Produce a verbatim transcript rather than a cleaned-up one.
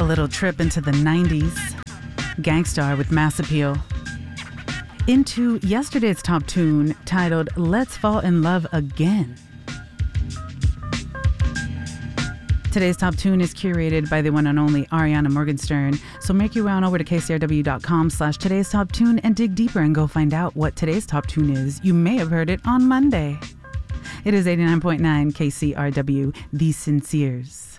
A little trip into the nineties. Gangstar with Mass Appeal. Into yesterday's top tune titled Let's Fall in Love Again. Today's top tune is curated by the one and only Ariana Morgenstern. So make your way on over to kcrw.com slash today's top tune and dig deeper and go find out what today's top tune is. You may have heard it on Monday. It is eighty-nine point nine K C R W, The Sinceres.